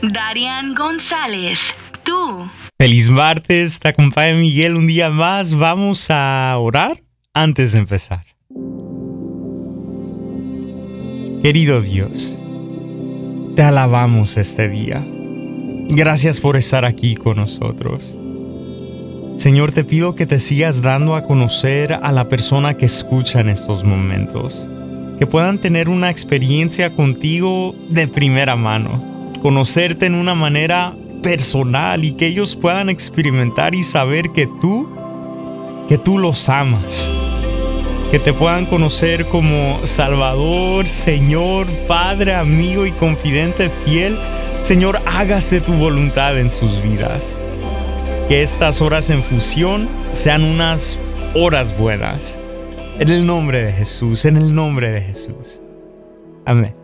Darian González, tú. Feliz martes, te acompaña Miguel un día más. Vamos a orar antes de empezar. Querido Dios, te alabamos este día. Gracias por estar aquí con nosotros. Señor, te pido que te sigas dando a conocer a la persona que escucha en estos momentos. Que puedan tener una experiencia contigo de primera mano. Conocerte en una manera personal y que ellos puedan experimentar y saber que tú los amas. Que te puedan conocer como Salvador, Señor, Padre, amigo y confidente fiel. Señor, hágase tu voluntad en sus vidas. Que estas horas en fusión sean unas horas buenas. En el nombre de Jesús, en el nombre de Jesús. Amén.